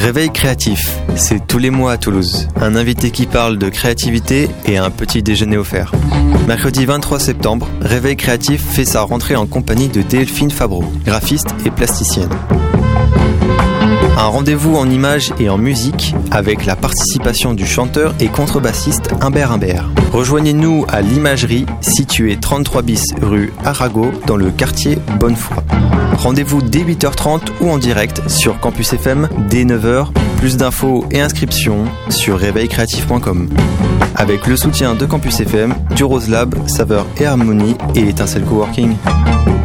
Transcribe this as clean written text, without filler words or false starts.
Réveil créatif, c'est tous les mois à Toulouse. Un invité qui parle de créativité et un petit déjeuner offert. Mercredi 23 septembre, Réveil créatif fait sa rentrée en compagnie de Delphine Fabreau, graphiste et plasticienne. Un rendez-vous en images et en musique avec la participation du chanteur et contrebassiste Humbert Humbert. Rejoignez-nous à l'imagerie située 33 bis rue Arago dans le quartier Bonnefoy. Rendez-vous dès 8h30 ou en direct sur Campus FM dès 9h. Plus d'infos et inscriptions sur réveilcreatif.com. Avec le soutien de Campus FM, du Rose Lab, Saveur et Harmonie et Étincelle Coworking.